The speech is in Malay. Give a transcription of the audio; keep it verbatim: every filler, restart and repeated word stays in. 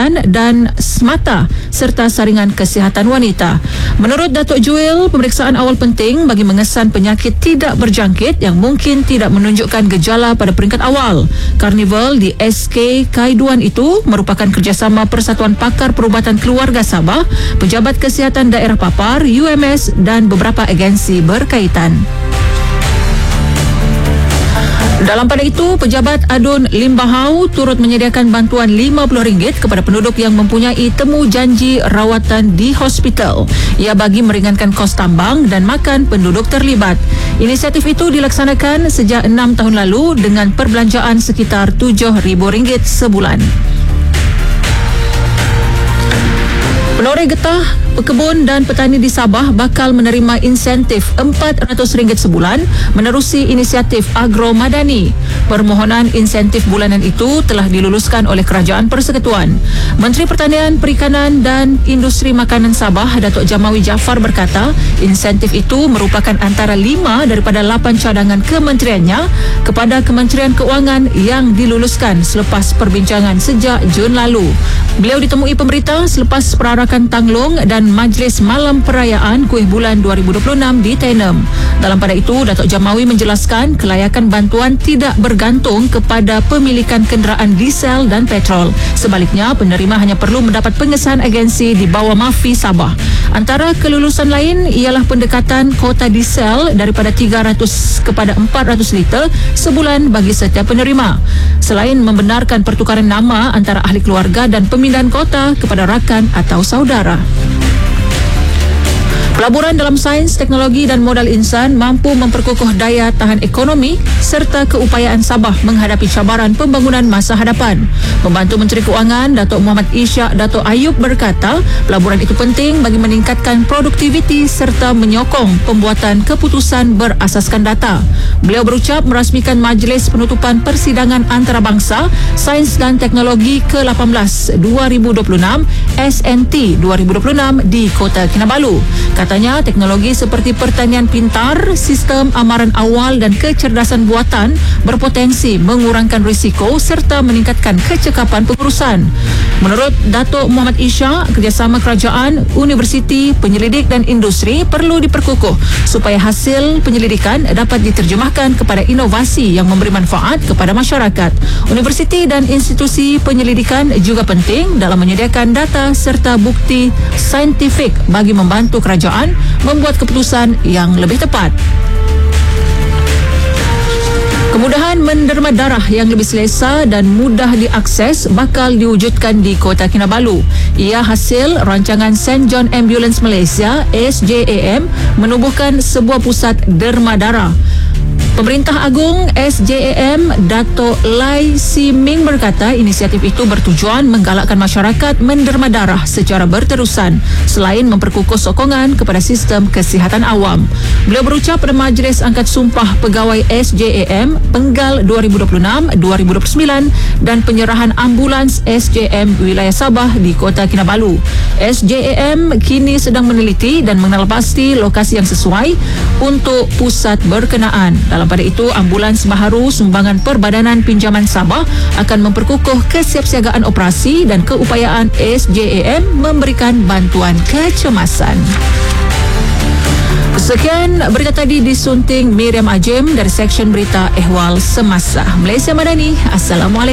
kesihatan dan semata serta saringan kesihatan wanita. Menurut Datuk Joel, pemeriksaan awal penting bagi mengesan penyakit tidak berjangkit yang mungkin tidak menunjukkan gejala pada peringkat awal. Karnival di S K Kaiduan itu merupakan kerjasama Persatuan Pakar Perubatan Keluarga Sabah, Pejabat Kesihatan Daerah Papar, U M S dan beberapa agensi berkaitan. Dalam pada itu, Pejabat Adun Limbahau turut menyediakan bantuan lima puluh ringgit kepada penduduk yang mempunyai temu janji rawatan di hospital. Ia bagi meringankan kos tambang dan makan penduduk terlibat. Inisiatif itu dilaksanakan sejak enam tahun lalu dengan perbelanjaan sekitar tujuh ribu ringgit sebulan. Penoreh getah, pekebun dan petani di Sabah bakal menerima insentif empat ratus ringgit sebulan menerusi inisiatif Agro Madani. Permohonan insentif bulanan itu telah diluluskan oleh Kerajaan Persekutuan. Menteri Pertanian, Perikanan dan Industri Makanan Sabah, Datuk Jamawi Jaafar berkata, insentif itu merupakan antara lima daripada lapan cadangan kementeriannya kepada Kementerian Keuangan yang diluluskan selepas perbincangan sejak Jun lalu. Beliau ditemui pemberita selepas perarakan Tanglong dan Majlis Malam Perayaan Kuih Bulan dua ribu dua puluh enam di Tenem. Dalam pada itu, Datuk Jamawi menjelaskan kelayakan bantuan tidak bergantung kepada pemilikan kenderaan diesel dan petrol. Sebaliknya, penerima hanya perlu mendapat pengesahan agensi di bawah Mafi Sabah. Antara kelulusan lain ialah pendekatan kota diesel daripada tiga ratus kepada empat ratus liter sebulan bagi setiap penerima. Selain membenarkan pertukaran nama antara ahli keluarga dan pemindahan kota kepada rakan atau saudara. Pelaburan dalam sains, teknologi dan modal insan mampu memperkukuh daya tahan ekonomi serta keupayaan Sabah menghadapi cabaran pembangunan masa hadapan. Pembantu Menteri Keuangan, Datuk Muhammad Ishak Datuk Ayub berkata, pelaburan itu penting bagi meningkatkan produktiviti serta menyokong pembuatan keputusan berasaskan data. Beliau berucap merasmikan Majlis Penutupan Persidangan Antarabangsa Sains dan Teknologi ke lapan belas dua ribu dua puluh enam S N T dua ribu dua puluh enam di Kota Kinabalu. Katanya, teknologi seperti pertanian pintar, sistem amaran awal dan kecerdasan buatan berpotensi mengurangkan risiko serta meningkatkan kecekapan pengurusan. Menurut Datuk Muhammad Ishak, kerjasama kerajaan, universiti, penyelidik dan industri perlu diperkukuh supaya hasil penyelidikan dapat diterjemahkan kepada inovasi yang memberi manfaat kepada masyarakat. Universiti dan institusi penyelidikan juga penting dalam menyediakan data serta bukti saintifik bagi membantu kerajaan membuat keputusan yang lebih tepat. Kemudahan menderma darah yang lebih selesa dan mudah diakses bakal diwujudkan di Kota Kinabalu. Ia hasil rancangan Saint John Ambulance Malaysia S J A M menubuhkan sebuah pusat derma darah. Pemerintah Agung S J A M Dato' Lai Si Ming berkata inisiatif itu bertujuan menggalakkan masyarakat menderma darah secara berterusan selain memperkukuh sokongan kepada sistem kesihatan awam. Beliau berucap pada Majlis Angkat Sumpah Pegawai S J A M Penggal dua ribu dua puluh enam dua ribu dua puluh sembilan dan penyerahan ambulans S J A M wilayah Sabah di Kota Kinabalu. S J A M kini sedang meneliti dan mengenal pasti lokasi yang sesuai untuk pusat berkenaan. Dalam pada itu, ambulans baharu sumbangan Perbadanan Pinjaman Sabah akan memperkukuh kesiapsiagaan operasi dan keupayaan S J A M memberikan bantuan kecemasan. Sekian berita tadi disunting Miriam Ajim dari Seksyen Berita Ehwal Semasa. Malaysia Madani. Assalamualaikum.